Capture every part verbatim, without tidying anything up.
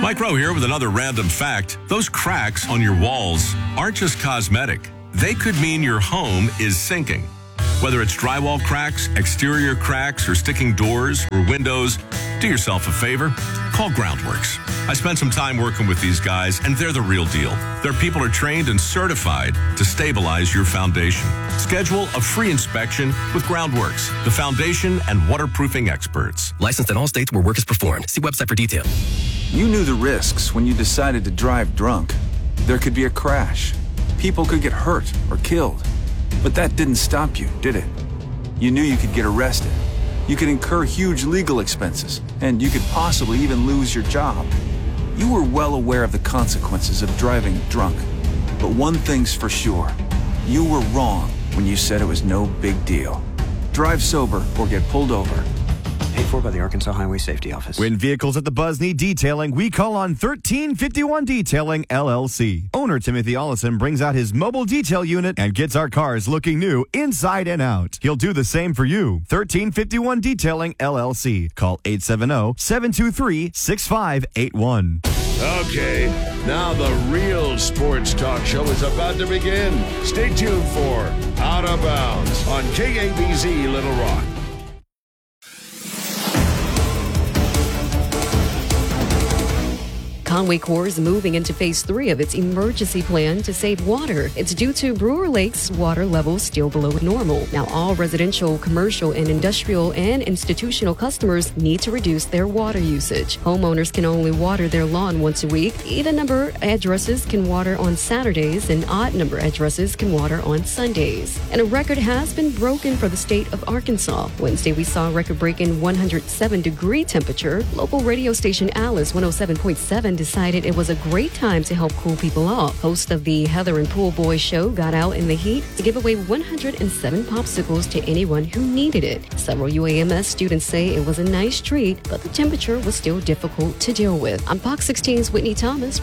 Mike Rowe here with another random fact. Those cracks on your walls aren't just cosmetic. They could mean your home is sinking. Whether it's drywall cracks, exterior cracks, or sticking doors or windows, do yourself a favor. Call Groundworks. I spent some time working with these guys, and they're the real deal. Their people are trained and certified to stabilize your foundation. Schedule a free inspection with Groundworks, the foundation and waterproofing experts. Licensed in all states where work is performed. See website for details. You knew the risks when you decided to drive drunk. There could be a crash. People could get hurt or killed. But that didn't stop you, did it? You knew you could get arrested. You could incur huge legal expenses, and you could possibly even lose your job. You were well aware of the consequences of driving drunk. But one thing's for sure. You were wrong when you said it was no big deal. Drive sober or get pulled over. Paid for by the Arkansas Highway Safety Office. When vehicles at the Buzz need detailing, we call on thirteen fifty-one Detailing, L L C. Owner Timothy Ollison brings out his mobile detail unit and gets our cars looking new inside and out. He'll do the same for you. thirteen fifty-one Detailing, L L C. Call eight seven zero, seven two three, six five eight one. Okay, now the real sports talk show is about to begin. Stay tuned for Out of Bounds on K A B Z Little Rock. Conway Corps is moving into phase three of its emergency plan to save water. It's due to Brewer Lake's water levels still below normal. Now, all residential, commercial, and industrial and institutional customers need to reduce their water usage. Homeowners can only water their lawn once a week. Even number addresses can water on Saturdays, and odd number addresses can water on Sundays. And a record has been broken for the state of Arkansas. Wednesday, we saw a record-breaking one hundred seven degree temperature. Local radio station Alice one oh seven point seven decided it was a great time to help cool people off. Host of the Heather and Pool Boys show got out in the heat to give away one hundred seven popsicles to anyone who needed it. Several U A M S students say it was a nice treat, but the temperature was still difficult to deal with. I'm Fox sixteen's Whitney Thomas.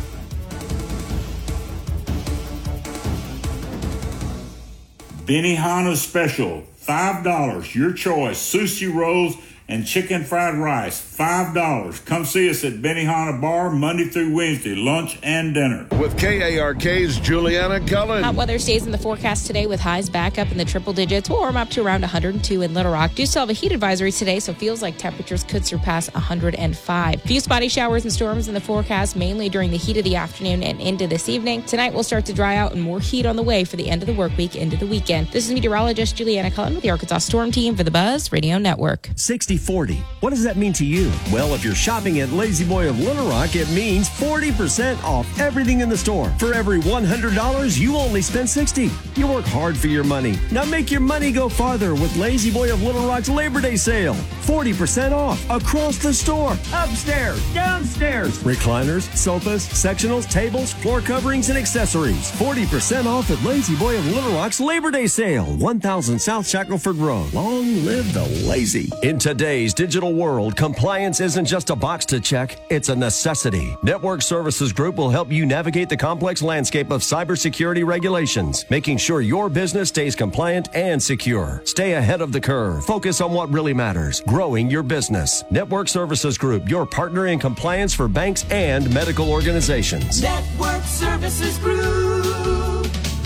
Benihana Special, five dollars. Your choice, sushi rolls and chicken fried rice, five dollars. Come see us at Benihana Bar Monday through Wednesday, lunch and dinner. With K A R K's Juliana Cullen. Hot weather stays in the forecast today with highs back up in the triple digits. We'll warm up to around one hundred two in Little Rock. Do still have a heat advisory today, so feels like temperatures could surpass one hundred five. Few spotty showers and storms in the forecast, mainly during the heat of the afternoon and into this evening. Tonight will start to dry out and more heat on the way for the end of the work week into the weekend. This is meteorologist Juliana Cullen with the Arkansas Storm Team for the Buzz Radio Network. sixty forty. What does that mean to you? Well, if you're shopping at Lazy Boy of Little Rock, it means forty percent off everything in the store. For every one hundred dollars, you only spend sixty dollars. You work hard for your money. Now make your money go farther with Lazy Boy of Little Rock's Labor Day sale. forty percent off across the store. Upstairs, downstairs. Recliners, sofas, sectionals, tables, floor coverings, and accessories. forty percent off at Lazy Boy of Little Rock's Labor Day sale. one thousand South Shackelford Road. Long live the lazy. In today's digital world, compliance isn't just a box to check, it's a necessity. Network Services Group will help you navigate the complex landscape of cybersecurity regulations, making sure your business stays compliant and secure. Stay ahead of the curve. Focus on what really matters, growing your business. Network Services Group, your partner in compliance for banks and medical organizations. Network Services Group.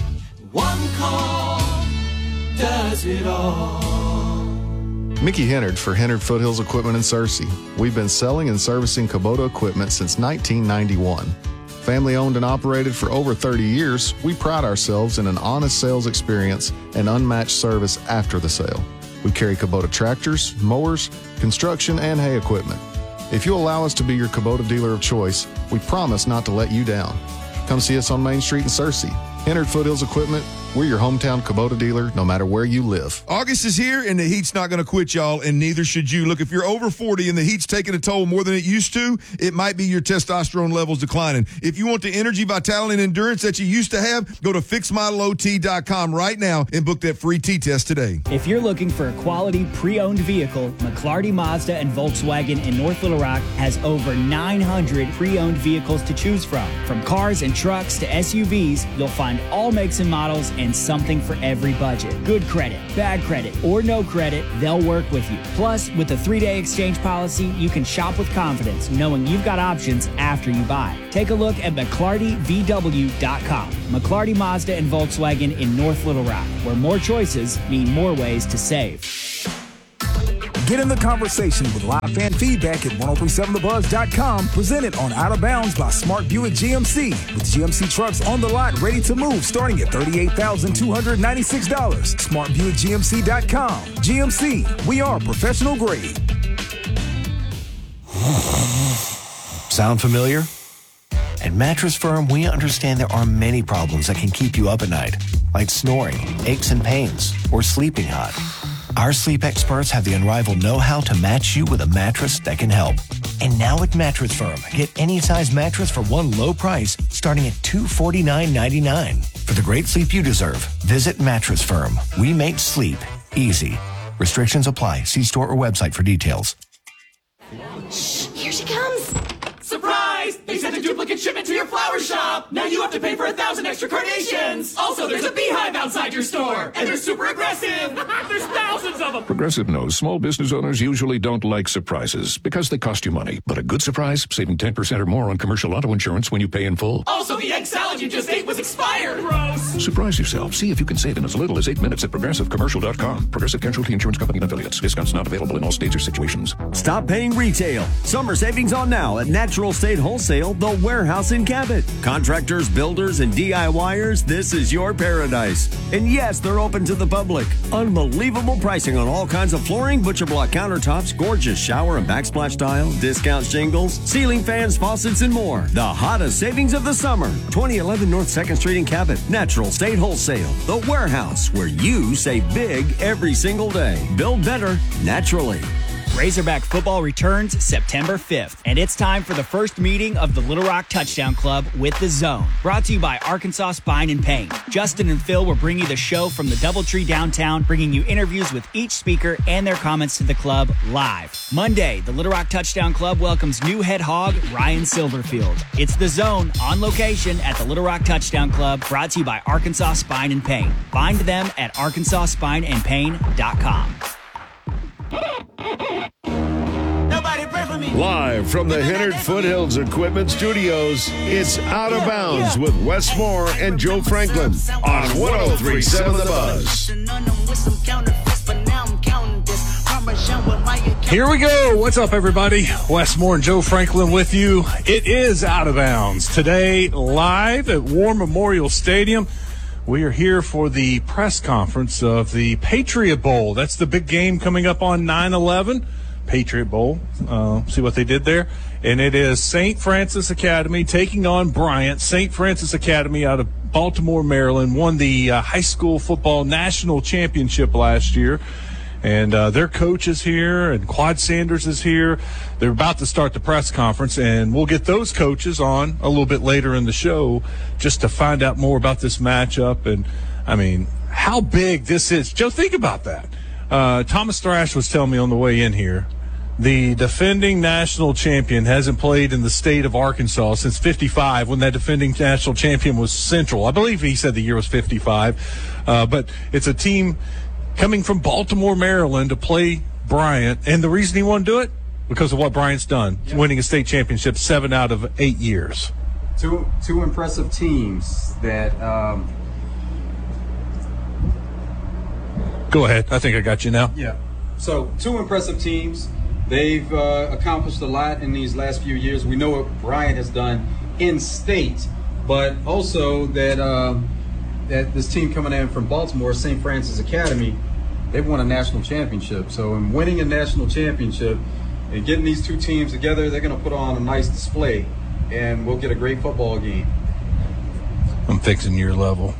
One call does it all. Mickey Hennard for Hennard Foothills Equipment in Searcy. We've been selling and servicing Kubota equipment since nineteen ninety-one. Family owned and operated for over thirty years, we pride ourselves in an honest sales experience and unmatched service after the sale. We carry Kubota tractors, mowers, construction, and hay equipment. If you allow us to be your Kubota dealer of choice, we promise not to let you down. Come see us on Main Street in Searcy. Hennard Foothills Equipment, we're your hometown Kubota dealer no matter where you live. August is here and the heat's not going to quit, y'all, and neither should you. Look, if you're over forty and the heat's taking a toll more than it used to, it might be your testosterone levels declining. If you want the energy, vitality, and endurance that you used to have, go to fix model O T dot com right now and book that free T-test today. If you're looking for a quality pre-owned vehicle, McClarty Mazda and Volkswagen in North Little Rock has over nine hundred pre-owned vehicles to choose from. From cars and trucks to S U Vs, you'll find all makes and models and and something for every budget. Good credit, bad credit, or no credit, they'll work with you. Plus, with the three-day exchange policy, you can shop with confidence, knowing you've got options after you buy. Take a look at McClarty V W dot com. McClarty Mazda and Volkswagen in North Little Rock, where more choices mean more ways to save. Get in the conversation with live fan feedback at ten thirty-seven the buzz dot com, presented on Out of Bounds by Smart Buick G M C, with G M C trucks on the lot ready to move starting at thirty-eight thousand two hundred ninety-six dollars. smart buick g m c dot com. G M C, we are professional grade. Sound familiar? At Mattress Firm, we understand there are many problems that can keep you up at night, like snoring, aches and pains, or sleeping hot. Our sleep experts have the unrivaled know-how to match you with a mattress that can help. And now at Mattress Firm, get any size mattress for one low price starting at two hundred forty-nine ninety-nine. For the great sleep you deserve, visit Mattress Firm. We make sleep easy. Restrictions apply. See store or website for details. Shh, here she comes. Surprise! They sent a duplicate shipment to your flower shop. Now you have to pay for a thousand extra carnations. Also, there's a beehive outside your store, and they're super aggressive. There's thousands of them. Progressive knows small business owners usually don't like surprises because they cost you money. But a good surprise, saving ten percent or more on commercial auto insurance when you pay in full. Also, the egg salad you just ate was expired. Gross. Surprise yourself. See if you can save in as little as eight minutes at progressive commercial dot com. Progressive Casualty Insurance Company and affiliates. Discounts not available in all states or situations. Stop paying retail. Summer savings on now at Natural State Wholesale, the warehouse in Cabot. Contractors, builders, and D I Y ers, this is your paradise. And yes, they're open to the public. Unbelievable pricing on all kinds of flooring, butcher block countertops, gorgeous shower and backsplash tile, discount shingles, ceiling fans, faucets, and more. The hottest savings of the summer. twenty eleven North second Street in Cabot. Natural State Wholesale, the warehouse where you save big every single day. Build better naturally. Razorback football returns September fifth, and it's time for the first meeting of the Little Rock Touchdown Club with The Zone. Brought to you by Arkansas Spine and Pain. Justin and Phil will bring you the show from the Doubletree downtown, bringing you interviews with each speaker and their comments to the club live. Monday, the Little Rock Touchdown Club welcomes new head hog Ryan Silverfield. It's The Zone on location at the Little Rock Touchdown Club, brought to you by Arkansas Spine and Pain. Find them at arkansas spine and pain dot com. Live from the Hennard Foothills Equipment Studios, it's Out of Bounds with Wes Moore and Joe Franklin on one oh three point seven The Buzz. Here we go. What's up, everybody? Wes Moore and Joe Franklin with you. It is Out of Bounds today, live at War Memorial Stadium. We are here for the press conference of the Patriot Bowl. That's the big game coming up on nine eleven. Patriot Bowl. Uh, see what they did there? And it is Saint Francis Academy taking on Bryant. Saint Francis Academy out of Baltimore, Maryland, won the uh, high school football national championship last year. And uh, their coach is here, and Quad Sanders is here. They're about to start the press conference, and we'll get those coaches on a little bit later in the show just to find out more about this matchup. And, I mean, how big this is. Joe, think about that. Uh, Thomas Thrash was telling me on the way in here, the defending national champion hasn't played in the state of Arkansas since fifty-five, when that defending national champion was Central. I believe he said the year was fifty-five. Uh, but it's a team coming from Baltimore, Maryland to play Bryant. And the reason he wanted to do it? Because of what Bryant's done, yeah. Winning a state championship seven out of eight years. Two, two impressive teams that um, – Go ahead. I think I got you now. Yeah. So two impressive teams. They've uh, accomplished a lot in these last few years. We know what Bryant has done in state, but also that uh, that this team coming in from Baltimore, Saint Francis Academy, they've won a national championship. So in winning a national championship and getting these two teams together, they're going to put on a nice display, and we'll get a great football game. I'm fixing your level.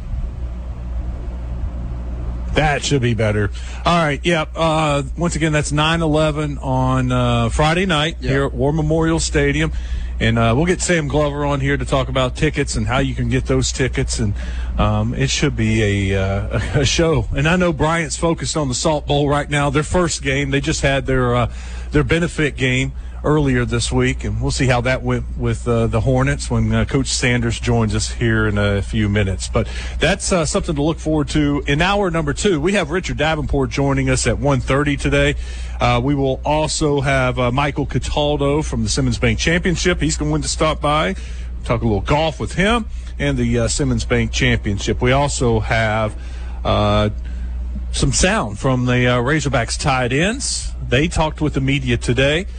That should be better. All right, yeah. Uh, once again, that's nine eleven on uh, Friday night yeah. here at War Memorial Stadium. And uh, we'll get Sam Glover on here to talk about tickets and how you can get those tickets. And um, it should be a, uh, a show. And I know Bryant's focused on the Salt Bowl right now, their first game. They just had their uh, their benefit game earlier this week, and we'll see how that went with uh, the Hornets when uh, Coach Sanders joins us here in a few minutes. But that's uh, something to look forward to in hour number two. We have Richard Davenport joining us at one thirty today. Uh, we will also have uh, Michael Cataldo from the Simmons Bank Championship. He's going to stop by, talk a little golf with him, and the uh, Simmons Bank Championship. We also have uh, some sound from the uh, Razorbacks tight ends. They talked with the media today.